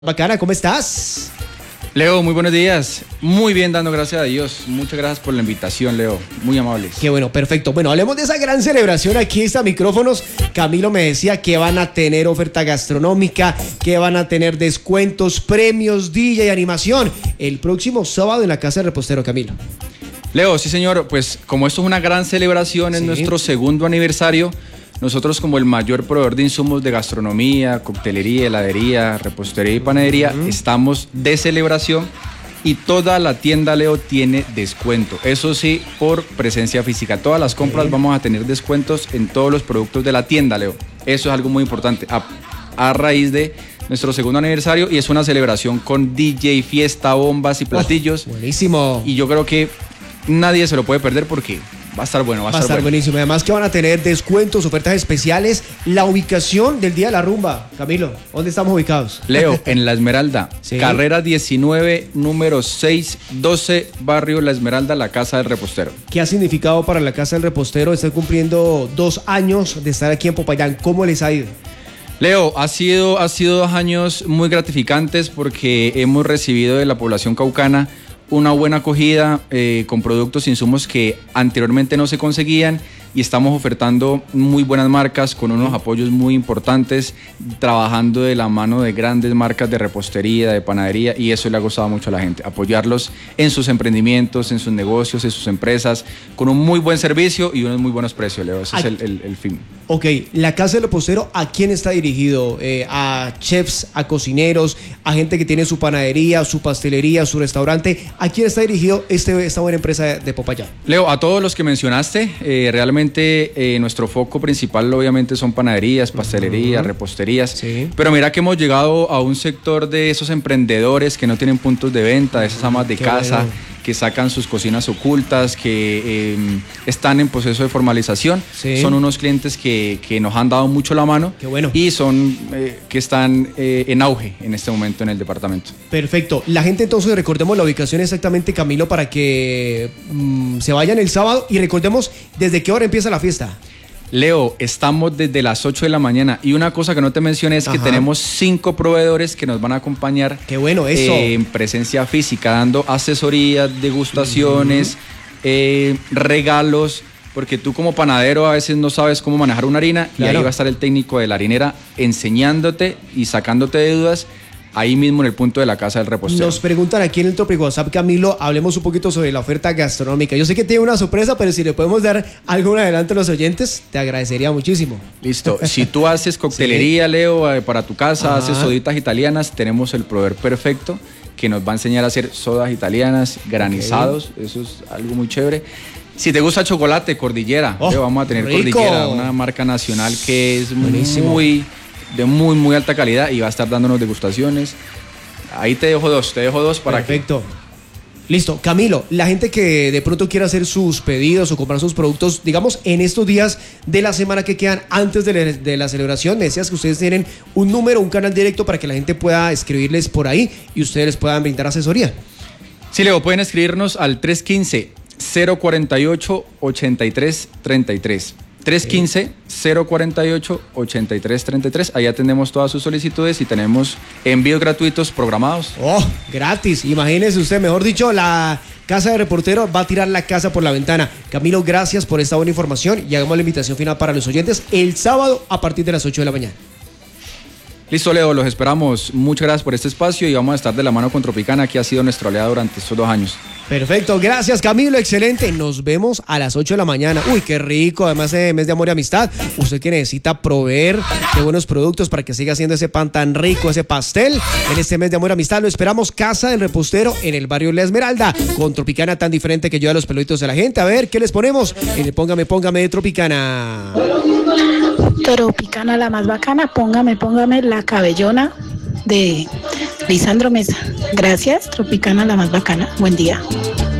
Bacana, ¿cómo estás? Leo, muy buenos días. Muy bien, dando gracias a Dios. Muchas gracias por la invitación, Leo. Muy amables. Qué bueno, perfecto. Bueno, hablemos de esa gran celebración. Aquí está micrófonos. Camilo me decía que van a tener oferta gastronómica, que van a tener descuentos, premios, DJ y animación el próximo sábado en la Casa del Repostero, Camilo. Leo, sí señor, pues como esto es una gran celebración, es nuestro segundo aniversario. Nosotros, como el mayor proveedor de insumos de gastronomía, coctelería, heladería, repostería y panadería, estamos de celebración y toda la tienda, Leo, tiene descuento. Eso sí, por presencia física. Todas las compras vamos a tener descuentos en todos los productos de la tienda, Leo. Eso es algo muy importante. A raíz de nuestro segundo aniversario, y es una celebración con DJ, fiesta, bombas y platillos. Buenísimo. Y yo creo que nadie se lo puede perder porque va a estar bueno, va a estar buenísimo. Además que van a tener descuentos, ofertas especiales. La ubicación del día de la rumba, Camilo, ¿dónde estamos ubicados? Leo, en La Esmeralda, ¿sí? Carrera 19, número 612, barrio La Esmeralda, la Casa del Repostero. ¿Qué ha significado para la Casa del Repostero? Están cumpliendo 2 años de estar aquí en Popayán. ¿Cómo les ha ido? Leo, ha sido 2 años muy gratificantes porque hemos recibido de la población caucana una buena acogida con productos e insumos que anteriormente no se conseguían, y estamos ofertando muy buenas marcas con unos apoyos muy importantes, trabajando de la mano de grandes marcas de repostería, de panadería, y eso le ha gustado mucho a la gente, apoyarlos en sus emprendimientos, en sus negocios, en sus empresas, con un muy buen servicio y unos muy buenos precios, Leo. Ese es el fin. Ok, la Casa del Repostero, ¿a quién está dirigido? ¿A chefs, a cocineros, a gente que tiene su panadería, su pastelería, su restaurante? ¿A quién está dirigido esta buena empresa de Popayán? Leo, a todos los que mencionaste, realmente nuestro foco principal obviamente son panaderías, pastelerías, reposterías, sí. Pero mira que hemos llegado a un sector de esos emprendedores que no tienen puntos de venta, de esas amas de casa, bueno, que sacan sus cocinas ocultas, que están en proceso de formalización. Sí. Son unos clientes que nos han dado mucho la mano. Qué bueno. Y son que están en auge en este momento en el departamento. Perfecto. La gente, entonces, recordemos la ubicación exactamente, Camilo, para que se vayan el sábado, y recordemos desde qué hora empieza la fiesta. Leo, estamos desde las 8 de la mañana, y una cosa que no te mencioné es que tenemos 5 proveedores que nos van a acompañar. Qué bueno eso. En presencia física, dando asesorías, degustaciones, regalos, porque tú como panadero a veces no sabes cómo manejar una harina, claro. Y ahí va a estar el técnico de la harinera enseñándote y sacándote de dudas, ahí mismo en el punto de la Casa del Repostero. Nos preguntan aquí en el Tropic WhatsApp, Camilo, hablemos un poquito sobre la oferta gastronómica. Yo sé que tiene una sorpresa, pero si le podemos dar algo adelante a los oyentes, te agradecería muchísimo. Listo. Si tú haces coctelería, sí, Leo, para tu casa, haces soditas italianas, tenemos el proveedor perfecto que nos va a enseñar a hacer sodas italianas, granizados, eso es algo muy chévere. Si te gusta chocolate, Cordillera, Leo, vamos a tener rico. Cordillera, una marca nacional que es de muy alta calidad, y va a estar dándonos degustaciones. Ahí te dejo dos para perfecto. Listo. Camilo, la gente que de pronto quiera hacer sus pedidos o comprar sus productos, digamos, en estos días de la semana que quedan antes de la celebración, me decías que ustedes tienen un número, un canal directo para que la gente pueda escribirles por ahí y ustedes les puedan brindar asesoría. Sí, Leo, pueden escribirnos al 315-048-8333. 315-048-8333. Ahí atendemos todas sus solicitudes y tenemos envíos gratuitos programados. ¡Oh, gratis! Imagínese usted, mejor dicho, la Casa de Repostero va a tirar la casa por la ventana. Camilo, gracias por esta buena información, y hagamos la invitación final para los oyentes el sábado a partir de las 8 de la mañana. Listo, Leo, los esperamos. Muchas gracias por este espacio, y vamos a estar de la mano con Tropicana, que ha sido nuestro aliado durante estos 2 años. Perfecto, gracias, Camilo, excelente. Nos vemos a las 8 de la mañana. Uy, qué rico, además de mes de amor y amistad. Usted que necesita proveer de buenos productos para que siga haciendo ese pan tan rico, ese pastel, en este mes de amor y amistad, lo esperamos. Casa del Repostero en el barrio La Esmeralda, con Tropicana tan diferente que lleva los peluditos de la gente. A ver, ¿qué les ponemos? En el Póngame de Tropicana. Tropicana, la más bacana. Póngame la cabellona de Lisandro Mesa. Gracias, Tropicana, la más bacana. Buen día.